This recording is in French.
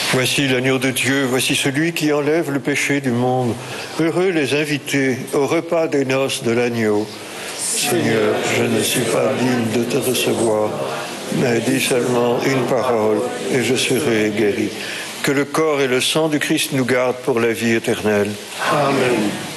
Voici l'agneau de Dieu, voici celui qui enlève le péché du monde. Heureux les invités au repas des noces de l'agneau. Seigneur, je ne suis pas digne de te recevoir, mais dis seulement une parole et je serai guéri. Que le corps et le sang du Christ nous gardent pour la vie éternelle. Amen.